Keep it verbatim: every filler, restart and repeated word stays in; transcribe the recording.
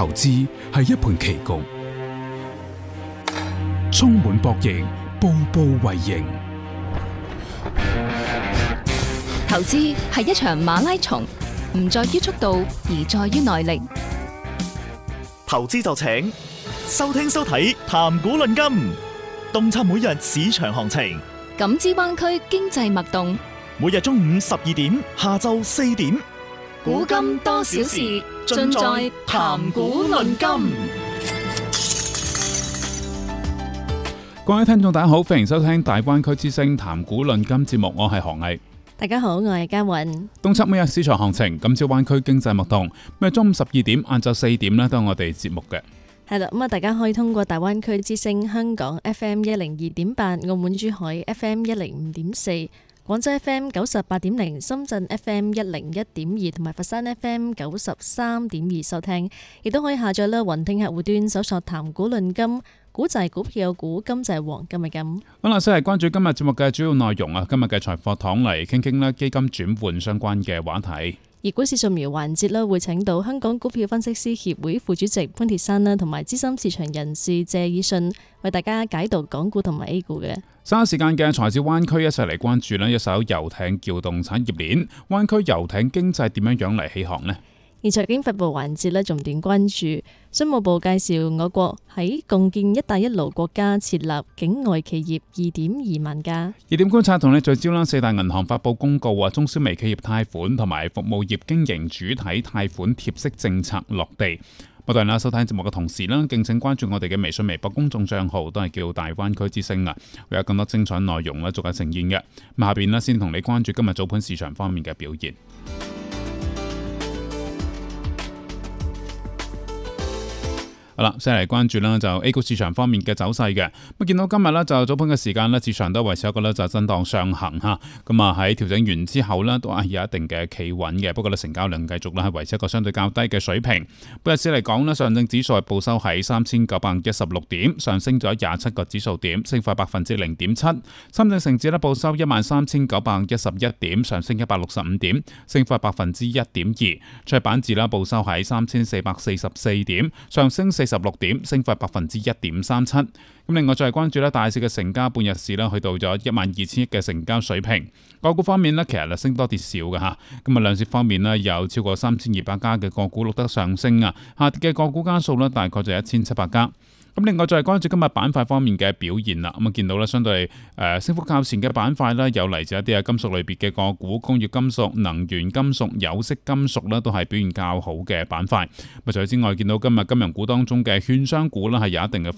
投資係一盤棋局，充滿博弈，步步為營。 投資係一場馬拉松，唔在於速度，而在於耐力。 投資就請收聽收睇談股論金，洞察每日市場行情， 感知灣區經濟脈動。 每日中午十二點，下晝四點， 古今多少事，盡在談股論金。 各位聽眾大家好，歡迎收聽大灣區之聲談股論金節目，我係何毅。 大家好，我係嘉韻。 洞察每日市場行情，今朝灣區經濟脈動。咁啊，中午十二點、晏晝四點咧，都係我哋節目嘅。 係啦，咁啊，大家可以通過大灣區之聲香港 F M 一零二點八、澳門珠海 F M 一零五點四、廣州 F M 九十八點零、深圳 F M 一零一點二同埋佛山 F M 九十三點二收聽，亦都可以下載啦雲聽客戶端搜索談股論金。股就係股票，股金就係黃金嘅金。 好啦，先係關注今日節目嘅主要內容啊。今日嘅財貨堂嚟傾傾咧基金轉換相關嘅話題。 而股市掃描環節咧，會請到香港股票分析師協會副主席潘鐵珊啦，同埋資深市場人士謝以信為大家解讀港股同埋 A 股嘅。 稍後時間嘅財智灣區一齊嚟關注咧一艘遊艇撬動產業鏈，灣區遊艇經濟點樣樣嚟起航呢？ 而財經發布環節咧，重點關注商務部介紹我國喺共建一帶一路國家設立境外企業二點二萬家。 熱點觀察同你聚焦啦，四大銀行發布公告啊，中小微企業貸款同埋服務業經營主體貸款貼息政策落地。我哋啦收睇節目嘅同時啦，敬請關注我哋嘅微信、微博公眾賬號，都係叫大灣區之聲啊，會有更多精彩內容啦，逐日呈現嘅。咁下邊啦，先同你關注今日早盤市場方面嘅表現。好啦，先嚟關注啦，就 A 股市場方面嘅走勢嘅。咁見到今日咧就早盤嘅時間咧，市場都維持一個咧就震盪上行吓。咁啊喺調整完之後咧，都係有一定嘅企穩嘅。不過咧成交量繼續咧係維持一個相對較低嘅水平。本日市嚟講咧，上證指數係報收喺三千九百一十六點，上升咗廿七個指數點，升幅百分之零點七。深證成指咧報收一萬三千九百一十一點，上升一百六十五點，升幅百分之一點二。創業板指啦報收喺三千四百四十四點，上升四十六點，升幅百分之一點三七。咁另外再係關注咧，大市嘅成交半日市咧去到咗一萬二千億嘅成交水平。個股方面咧，其實係升多跌少嘅吓。咁啊，兩市方面咧有超過三千二百家嘅個股錄得上升啊，下跌嘅個股家數咧大概就一千七百家。咁另外再係關注今日板塊方面嘅表現啦。咁啊，見到咧相對誒升幅較前嘅板塊咧，有嚟自一啲嘅金屬類別嘅個股，工業金屬、能源金屬、有色金屬咧都係表現較好嘅板塊。咁除此之外，見到今日金融股當中嘅券商股咧係有一定嘅